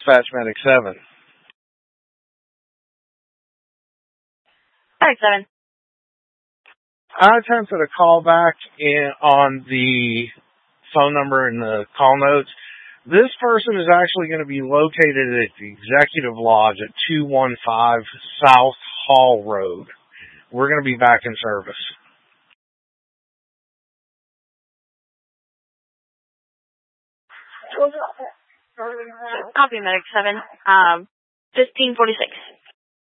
Dispatch Medic 7. Medic 7. I attempted a call back on the phone number in the call notes. This person is actually going to be located at the Executive Lodge at 215 South Hall Road. We're going to be back in service. Copy, Medic 7. 1546.